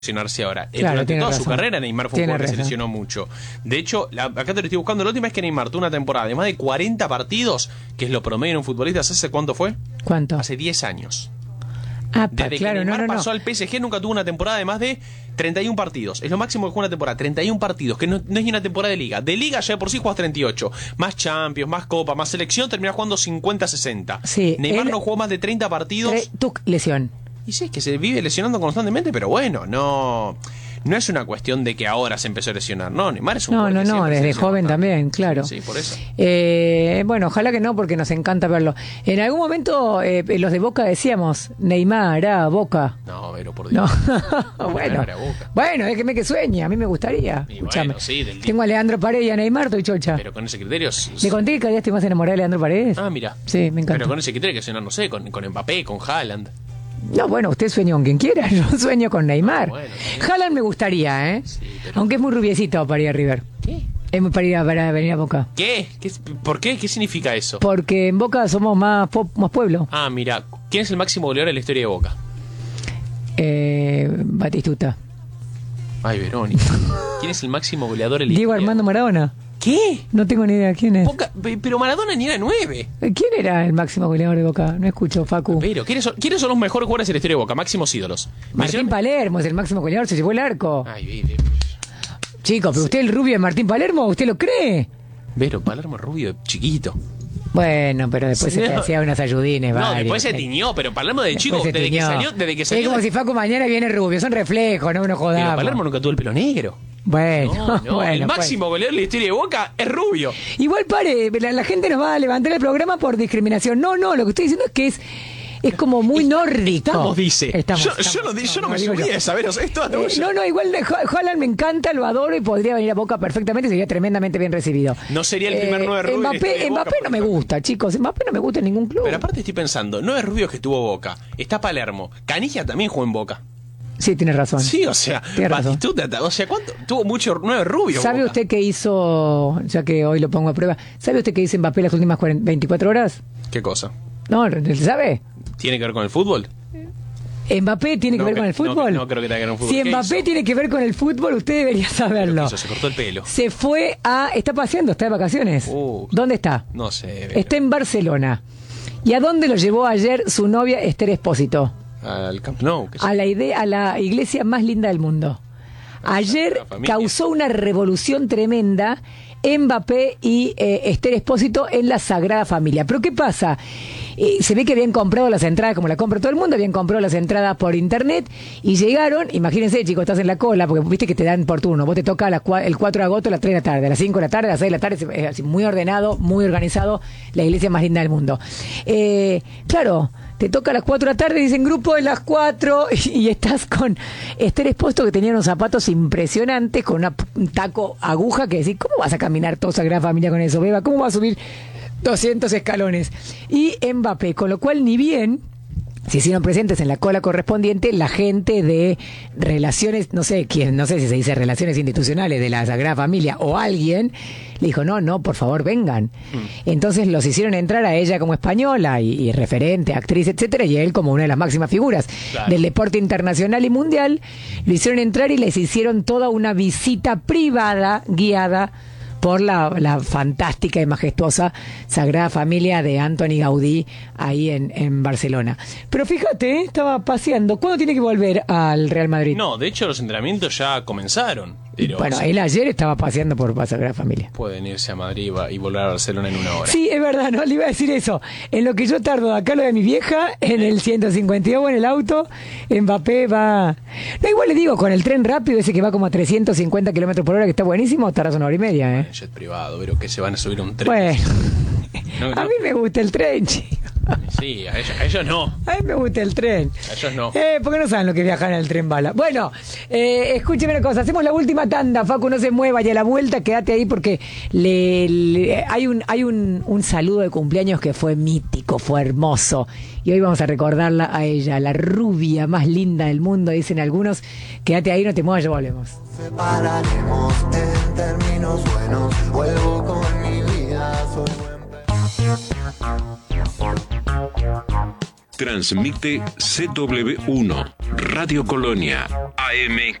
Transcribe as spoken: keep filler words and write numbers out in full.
lesionarse ahora. Claro, Durante toda razón. su carrera Neymar fue un Tiene jugador que se razón. lesionó mucho. De hecho, la, acá te lo estoy buscando, la última vez que Neymar tuvo una temporada de más de cuarenta partidos, que es lo promedio en un futbolista, ¿hace cuánto fue? ¿Cuánto? Hace diez años. Ah, pa, Desde claro, que Neymar no, no, no. pasó al P S G nunca tuvo una temporada de más de treinta y uno partidos. Es lo máximo que juega una temporada, treinta y uno partidos, que no, no es ni una temporada de liga. De liga ya de por sí juegas treinta y ocho. Más Champions, más Copa, más selección, termina jugando cincuenta sesenta. Sí, Neymar él- no jugó más de treinta partidos. Tre- tu lesión. Y sí, es que se vive lesionando constantemente, pero bueno, no... No es una cuestión de que ahora se empezó a lesionar. No, Neymar es un No, jugador no, que no, siempre se desde lesiona joven bastante. también, claro. Sí, sí, por eso. Eh, bueno, ojalá que no, porque nos encanta verlo. En algún momento, eh, los de Boca decíamos, Neymar, ah, Boca. No, pero por No, Dios. bueno, era Boca. bueno, déjeme que sueñe, a mí me gustaría. Y Escuchame. bueno, sí, del- Tengo a Leandro Paredes y a Neymar, estoy chocha. Pero con ese criterio... es- ¿Le conté que cada día estoy más enamorada de Leandro Paredes? Ah, mira. Sí, me encanta. Pero con ese criterio que suena, no sé, con, con Mbappé, con Haaland. No, bueno, usted sueña con quien quiera, yo sueño con Neymar. Ah, bueno, también. Haaland me gustaría, ¿eh? Sí, pero- Aunque es muy rubiecito para ir a River. ¿Qué? Es muy para ir a, para venir a Boca. ¿Qué? ¿Qué es- ¿Por qué? ¿Qué significa eso? Porque en Boca somos más, pop- más pueblo. Ah, mira. ¿Quién es el máximo goleador de la historia de Boca? Eh, Batistuta. Ay, Verónica. ¿Quién es el máximo goleador de la Diego historia? Armando Maradona. ¿Qué? No tengo ni idea quién es. Boca, pe- pero Maradona ni era nueve. ¿Quién era el máximo goleador de Boca? No escucho, Facu. Pero, ¿quiénes son, ¿quiénes son los mejores jugadores de la historia de Boca? Máximos ídolos. Martín Mencioname- Palermo es el máximo goleador, se llevó el arco. Ay, Vero. Chicos, pero usted el rubio de Martín Palermo, ¿usted lo cree? Vero, Palermo rubio, chiquito. Bueno, pero después Sí, se te no. hacía unas ayudines, No, varios. después se tiñó, pero Palermo de Después chico, se desde que tiñó. salió, desde que salió. Es como de- si Facu mañana viene rubio, son reflejos, no nos Pero jodamos. Palermo nunca tuvo el pelo negro. Bueno, No, no, bueno, el pues. máximo goleador de la historia de Boca es rubio. Igual pare, la, la gente nos va a levantar el programa por discriminación. No, no, lo que estoy diciendo es que es es como muy nórdico. Estamos, dice. Estamos, yo, estamos. yo no, di- yo no, me digo subí yo. a saber, o sea, es toda Eh, tuya. no, no, igual de Ha- Haaland me encanta, lo adoro y podría venir a Boca perfectamente, sería tremendamente bien recibido. No sería el primer nueve rubio de la Mbappé, historia de Boca, Mbappé no me porque- gusta, chicos. Mbappé no me gusta en ningún club. Pero aparte estoy pensando, no es rubio que tuvo Boca, está Palermo. Canilla también jugó en Boca. Sí, tienes razón. Sí, o sea, Tiene razón. Batistuta, o sea, ¿cuánto? Tuvo mucho nueve rubio. ¿Sabe Boca. usted qué hizo, ya que hoy lo pongo a prueba, ¿sabe usted qué hizo Mbappé las últimas cuarenta veinticuatro horas? ¿Qué cosa? No, ¿sabe? ¿Tiene que ver con el fútbol? ¿Mbappé tiene que No, ver que- con el no, fútbol? que- no creo que tenga que ver con el fútbol. Si ¿Qué Mbappé hizo? tiene que ver con el fútbol, usted debería saberlo. Eso, se cortó el pelo. Se fue a... Está paseando, está de vacaciones. Uh. ¿Dónde está? No sé. Vero. Está en Barcelona. ¿Y a dónde lo llevó ayer su novia Esther Espósito? Al Camp Nou. que A la idea, a la iglesia más linda del mundo. Ayer Sagrada Familia. causó una revolución tremenda Mbappé y eh, Esther Espósito en la Sagrada Familia. Pero ¿qué pasa? Eh, se ve que habían comprado las entradas, como la compra todo el mundo, habían comprado las entradas por internet y llegaron, imagínense, chicos, estás en la cola, porque viste que te dan por turno, vos te toca a las cua- el cuatro de agosto a las tres de la tarde, a las cinco de la tarde, a las seis de la tarde, es así, muy ordenado, muy organizado, la iglesia más linda del mundo. Eh, claro, te toca a las cuatro de la tarde, dicen grupo de las cuatro, y, y estás con Esther Espósito, que tenía unos zapatos impresionantes, con una, un taco aguja, que decís, ¿cómo vas a caminar toda Sagrada Familia con eso, Beba? ¿Cómo vas a subir doscientos escalones? Y Mbappé, con lo cual ni bien se hicieron presentes en la cola correspondiente la gente de relaciones, no sé quién, no sé si se dice relaciones institucionales de la Sagrada Familia o alguien, le dijo, no, no, por favor, vengan. Mm. Entonces los hicieron entrar a ella como española y, y referente, actriz, etcétera, y a él como una de las máximas figuras Claro. del deporte internacional y mundial, lo hicieron entrar y les hicieron toda una visita privada, guiada por la, la fantástica y majestuosa Sagrada Familia de Antoni Gaudí ahí en, en Barcelona. Pero fíjate, ¿eh? Estaba paseando. ¿Cuándo tiene que volver al Real Madrid? No, de hecho los entrenamientos ya comenzaron. Pero Bueno, sí, él ayer estaba paseando por la Sagrada Familia. pueden irse a Madrid y va- y volver a Barcelona en una hora. Sí, es verdad, no le iba a decir eso. En lo que yo tardo de acá lo de mi vieja, en el ciento cincuenta y dos en el auto, Mbappé va... No, igual le digo, con el tren rápido, ese que va como a trescientos cincuenta kilómetros por hora, que está buenísimo, tardas una hora y media, ¿eh? Jet privado, pero que se van a subir a un tren. Bueno, No, no. a mí me gusta el tren, chico. Sí, a ellos, a ellos no. A mí me gusta el tren. A ellos no. Eh, porque no saben lo que es viajar en el tren bala. Bueno, eh, escúcheme una cosa. Hacemos la última tanda, Facu, no se mueva. Y a la vuelta quédate ahí porque le, le- hay, un, hay un, un saludo de cumpleaños que fue mítico, fue hermoso. Y hoy vamos a recordarla a ella, la rubia más linda del mundo, dicen algunos. Quédate ahí, no te muevas, ya volvemos. Separaremos en términos buenos. Vuelvo con mi vida, soy buen Transmite C W uno, Radio Colonia, A M